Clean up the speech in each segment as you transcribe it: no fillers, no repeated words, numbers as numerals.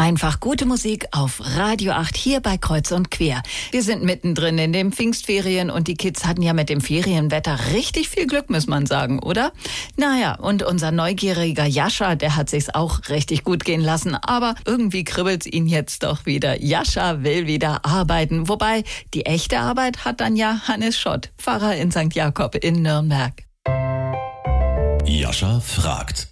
Einfach gute Musik auf Radio 8 hier bei Kreuz und Quer. Wir sind mittendrin in den Pfingstferien und die Kids hatten ja mit dem Ferienwetter richtig viel Glück, muss man sagen, oder? Naja, und unser neugieriger Jascha, der hat sich's auch richtig gut gehen lassen, aber irgendwie kribbelt's ihn jetzt doch wieder. Jascha will wieder arbeiten, wobei die echte Arbeit hat dann ja Hannes Schott, Pfarrer in St. Jakob in Nürnberg. Jascha fragt.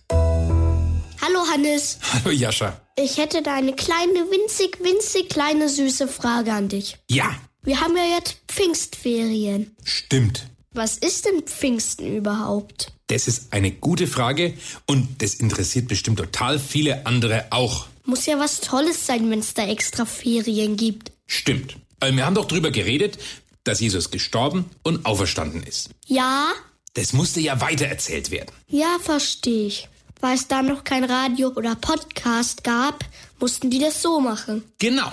Hallo Hannes. Hallo Jascha. Ich hätte da eine kleine, winzig kleine süße Frage an dich. Ja. Wir haben ja jetzt Pfingstferien. Stimmt. Was ist denn Pfingsten überhaupt? Das ist eine gute Frage und das interessiert bestimmt total viele andere auch. Muss ja was Tolles sein, wenn es da extra Ferien gibt. Stimmt. Wir haben doch drüber geredet, dass Jesus gestorben und auferstanden ist. Ja? Das musste ja weitererzählt werden. Ja, verstehe ich. Weil es da noch kein Radio oder Podcast gab, mussten die das so machen. Genau.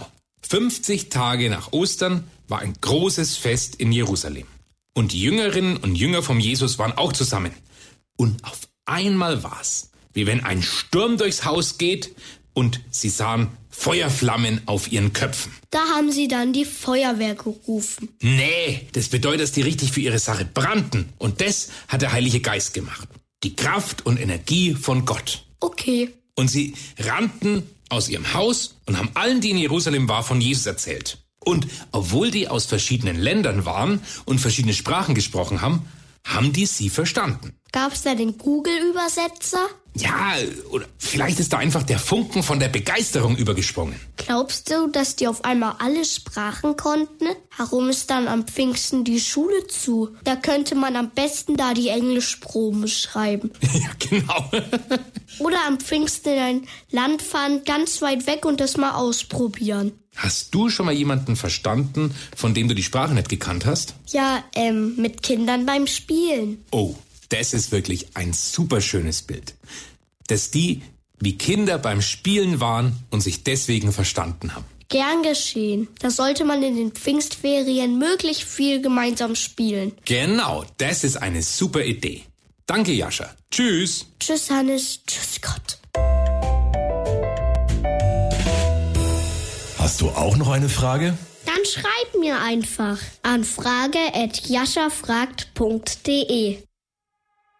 50 Tage nach Ostern war ein großes Fest in Jerusalem. Und die Jüngerinnen und Jünger von Jesus waren auch zusammen. Und auf einmal war's, wie wenn ein Sturm durchs Haus geht und sie sahen Feuerflammen auf ihren Köpfen. Da haben sie dann die Feuerwehr gerufen. Nee, das bedeutet, dass die richtig für ihre Sache brannten. Und das hat der Heilige Geist gemacht. Die Kraft und Energie von Gott. Okay. Und sie rannten aus ihrem Haus und haben allen, die in Jerusalem waren, von Jesus erzählt. Und obwohl die aus verschiedenen Ländern waren und verschiedene Sprachen gesprochen haben, haben die sie verstanden. Gab's da den Google-Übersetzer? Ja, oder vielleicht ist da einfach der Funken von der Begeisterung übergesprungen. Glaubst du, dass die auf einmal alle Sprachen konnten? Warum ist dann am Pfingsten die Schule zu? Da könnte man am besten da die Englischproben schreiben. Ja, genau. Oder am Pfingsten in ein Land fahren, ganz weit weg und das mal ausprobieren. Hast du schon mal jemanden verstanden, von dem du die Sprache nicht gekannt hast? Ja, mit Kindern beim Spielen. Oh, das ist wirklich ein super schönes Bild. Dass die wie Kinder beim Spielen waren und sich deswegen verstanden haben. Gern geschehen. Da sollte man in den Pfingstferien möglichst viel gemeinsam spielen. Genau, das ist eine super Idee. Danke, Jascha. Tschüss. Tschüss, Hannes. Tschüss, Gott. Hast du auch noch eine Frage? Dann schreib mir einfach an frage@jaschafragt.de.